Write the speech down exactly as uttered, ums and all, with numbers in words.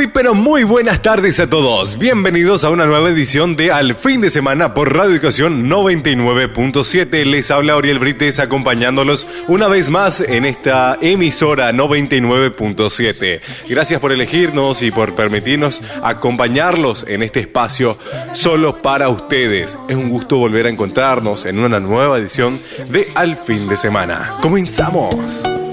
Muy pero muy buenas tardes a todos. Bienvenidos a una nueva edición de Al Fin de Semana por Radio Educación noventa y nueve punto siete. Les habla Oriel Brites acompañándolos una vez más en esta emisora noventa y nueve punto siete. Gracias por elegirnos y por permitirnos acompañarlos en este espacio solo para ustedes. Es un gusto volver a encontrarnos en una nueva edición de Al Fin de Semana. ¡Comenzamos!